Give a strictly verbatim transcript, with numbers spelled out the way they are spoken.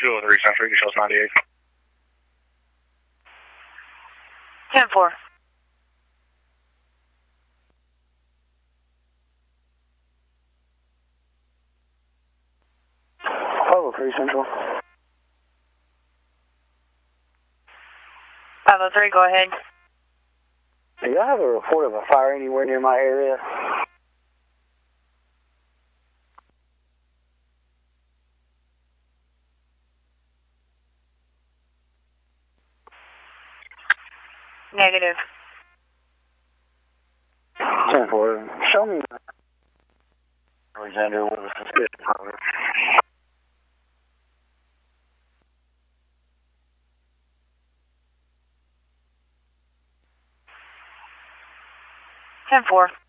two oh three Central, you shows ninety-eight. ten four. five oh three Central. five oh three, go ahead. Do y'all have a report of a fire anywhere near my area? Negative. ten four. Show me Alexander with a suspicious fire. ten four.